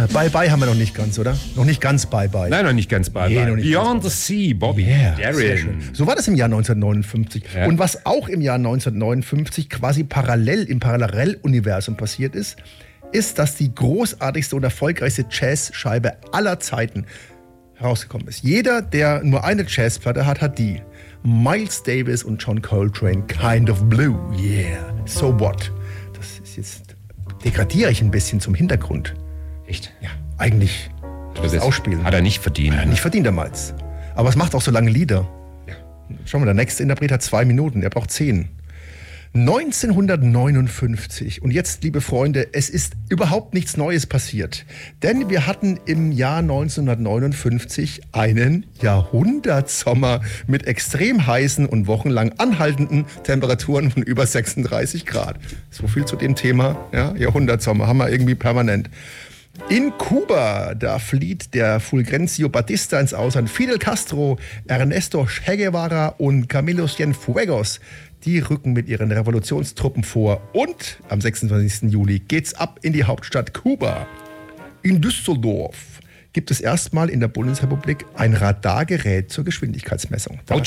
Bye-bye haben wir noch nicht ganz, oder? Noch nicht ganz Bye-bye. Nein, noch nicht ganz Bye-bye. Nee, Beyond the Sea, Bobby Darin. So war das im Jahr 1959. Ja. Und was auch im Jahr 1959 quasi im Paralleluniversum passiert ist, dass die großartigste und erfolgreichste Jazzscheibe aller Zeiten herausgekommen ist. Jeder, der nur eine Jazzplatte hat die. Miles Davis und John Coltrane, Kind of Blue. Yeah, so what? Das ist jetzt, degradiere ich ein bisschen zum Hintergrund. Echt? Ja, eigentlich das Ausspielen. Hat er nicht verdient. Hat er nicht verdient damals. Aber es macht auch so lange Lieder. Ja. Schau mal, der nächste Interpret hat 2 Minuten, er braucht 10. 1959. Und jetzt, liebe Freunde, es ist überhaupt nichts Neues passiert. Denn wir hatten im Jahr 1959 einen Jahrhundertsommer mit extrem heißen und wochenlang anhaltenden Temperaturen von über 36 Grad. So viel zu dem Thema. Ja, Jahrhundertsommer haben wir irgendwie permanent. In Kuba, da flieht der Fulgencio Batista ins Ausland. Fidel Castro, Ernesto Che Guevara und Camilo Cienfuegos, die rücken mit ihren Revolutionstruppen vor. Und am 26. Juli geht's ab in die Hauptstadt Kuba. In Düsseldorf gibt es erstmal in der Bundesrepublik ein Radargerät zur Geschwindigkeitsmessung. Da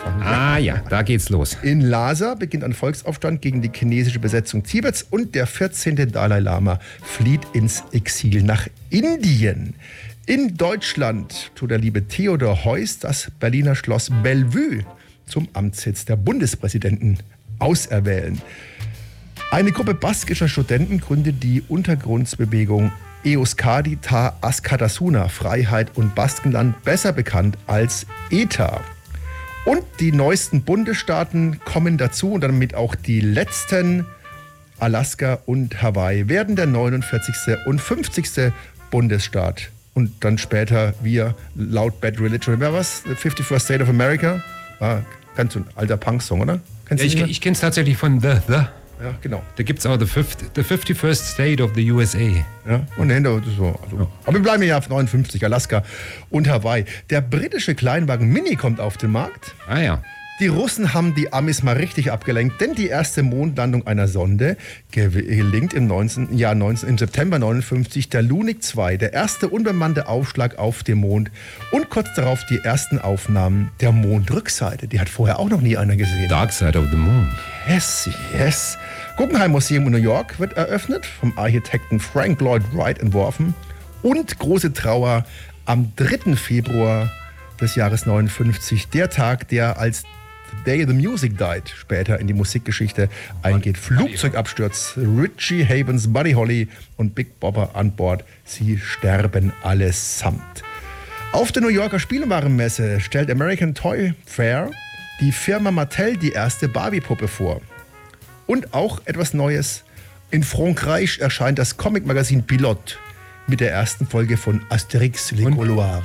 Da geht's los. In Lhasa beginnt ein Volksaufstand gegen die chinesische Besetzung Tibets und der 14. Dalai Lama flieht ins Exil nach Indien. In Deutschland tut der liebe Theodor Heuss das Berliner Schloss Bellevue zum Amtssitz der Bundespräsidenten auserwählen. Eine Gruppe baskischer Studenten gründet die Untergrundsbewegung Euskadi ta Askatasuna, Freiheit und Baskenland, besser bekannt als ETA. Und die neuesten Bundesstaaten kommen dazu und damit auch die letzten, Alaska und Hawaii, werden der 49. und 50. Bundesstaat. Und dann später wir laut Bad Religion. Wer was? The 51st State of America? Ganz so ein alter Punk-Song, oder? Ich kenne es tatsächlich von The. Ja, genau. Da gibt es auch the 51st State of the USA. Ja, und dahinter so. Also. Aber wir bleiben ja auf 59, Alaska und Hawaii. Der britische Kleinwagen Mini kommt auf den Markt. Ah ja. Die Russen haben die Amis mal richtig abgelenkt, denn die erste Mondlandung einer Sonde gelingt im September 59 der Lunik 2, der erste unbemannte Aufschlag auf dem Mond und kurz darauf die ersten Aufnahmen der Mondrückseite. Die hat vorher auch noch nie einer gesehen. Dark Side of the Moon. Yes, yes. Guggenheim Museum in New York wird eröffnet, vom Architekten Frank Lloyd Wright entworfen. Und große Trauer am 3. Februar des Jahres 59, der Tag, der als The Day the Music Died später in die Musikgeschichte eingeht. Flugzeugabsturz, Richie Havens, Buddy Holly und Big Bopper an Bord. Sie sterben allesamt. Auf der New Yorker Spielwarenmesse stellt American Toy Fair die Firma Mattel die erste Barbie-Puppe vor. Und auch etwas Neues. In Frankreich erscheint das Comic-Magazin Pilote mit der ersten Folge von Asterix Le Gaulois.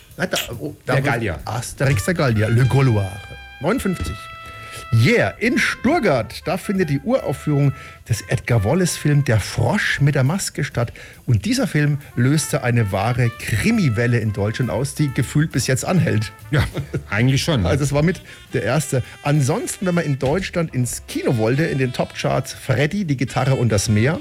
Der Gallier. Asterix der Gallier, Le Gaulois. 59. Yeah, in Stuttgart, da findet die Uraufführung des Edgar Wallace-Films Der Frosch mit der Maske statt. Und dieser Film löste eine wahre Krimiwelle in Deutschland aus, die gefühlt bis jetzt anhält. Ja, eigentlich schon. Also das war mit der erste. Ansonsten, wenn man in Deutschland ins Kino wollte, in den Top-Charts Freddy, die Gitarre und das Meer,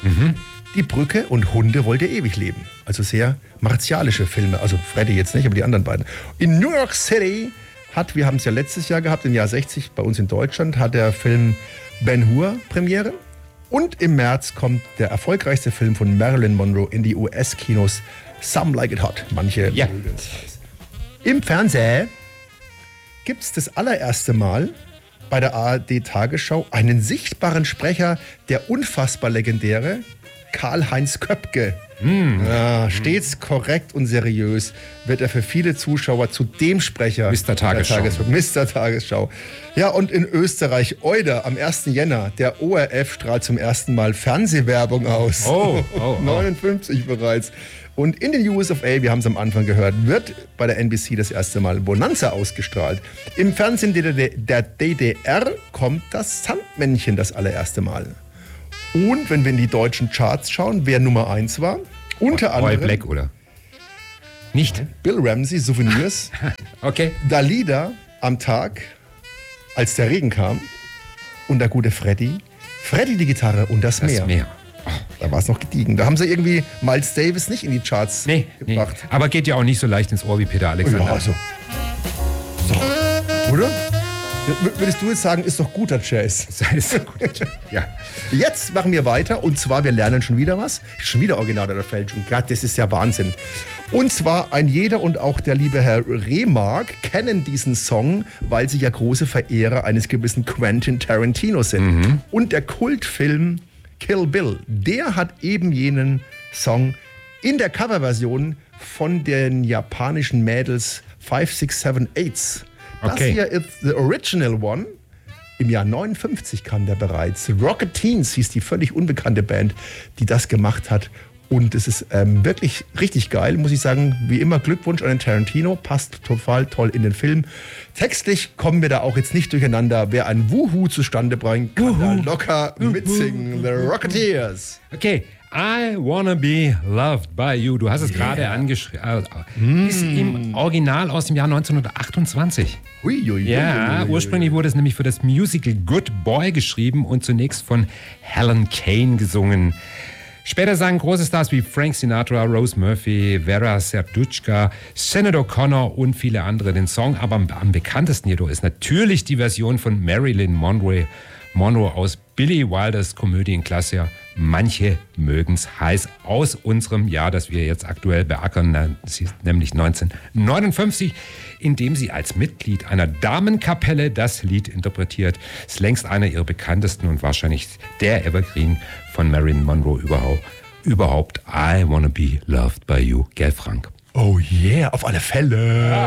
Die Brücke und Hunde wollte ewig leben. Also sehr martialische Filme. Also Freddy jetzt nicht, aber die anderen beiden. In New York City wir haben es ja letztes Jahr gehabt, im Jahr 60 bei uns in Deutschland, hat der Film Ben-Hur Premiere. Und im März kommt der erfolgreichste Film von Marilyn Monroe in die US-Kinos, Some Like It Hot. Manche mögen es. Im Fernsehen gibt es das allererste Mal bei der ARD-Tagesschau einen sichtbaren Sprecher, der unfassbar legendäre Karl-Heinz Köpke. Stets korrekt und seriös wird er für viele Zuschauer zu dem Sprecher Mr. Tagesschau. Mr. Tagesschau. Ja, und in Österreich, Euder, am 1. Jänner, der ORF strahlt zum ersten Mal Fernsehwerbung aus. 59 bereits. Und in den US of A, wir haben es am Anfang gehört, wird bei der NBC das erste Mal Bonanza ausgestrahlt. Im Fernsehen der DDR kommt das Sandmännchen das allererste Mal. Und wenn wir in die deutschen Charts schauen, wer Nummer 1 war, unter anderem Roy Black, oder? Nicht? Bill Ramsey, Souvenirs. Okay. Dalida am Tag, als der Regen kam. Und der gute Freddy. Freddy die Gitarre und das Meer. Das Meer. Da war es noch gediegen. Da haben sie irgendwie Miles Davis nicht in die Charts gebracht. Aber geht ja auch nicht so leicht ins Ohr wie Peter Alexander. Ja, so. Oder? Würdest du jetzt sagen, ist doch guter Jazz? Ja. Jetzt machen wir weiter und zwar, wir lernen schon wieder was. Schon wieder Original oder Fälschung. Gott, das ist ja Wahnsinn. Und zwar ein jeder und auch der liebe Herr Remark kennen diesen Song, weil sie ja große Verehrer eines gewissen Quentin Tarantino sind. Mhm. Und der Kultfilm Kill Bill, der hat eben jenen Song in der Coverversion von den japanischen Mädels 5678. Das hier ist the original one. Im Jahr 59 kam der bereits. Rocket Teens hieß die völlig unbekannte Band, die das gemacht hat. Und es ist wirklich richtig geil, muss ich sagen. Wie immer Glückwunsch an den Tarantino, passt total toll in den Film. Textlich kommen wir da auch jetzt nicht durcheinander. Wer ein Wuhu zustande bringt, kann da locker mitsingen. The Rocketeers. Okay. I Wanna Be Loved by You. Du hast es gerade angeschrieben. Ist im Original aus dem Jahr 1928. Ursprünglich wurde es nämlich für das Musical Good Boy geschrieben und zunächst von Helen Kane gesungen. Später sangen große Stars wie Frank Sinatra, Rose Murphy, Vera Serduchka, Sinead O'Connor und viele andere den Song. Aber am bekanntesten jedoch ist natürlich die Version von Marilyn Monroe aus Billy Wilders Komödienklassiker Manche mögen's heiß aus unserem Jahr, das wir jetzt aktuell beackern, nämlich 1959, in dem sie als Mitglied einer Damenkapelle das Lied interpretiert. Ist längst einer ihrer bekanntesten und wahrscheinlich der Evergreen von Marilyn Monroe überhaupt. I Wanna Be Loved by You. Gell, Frank? Oh yeah, auf alle Fälle.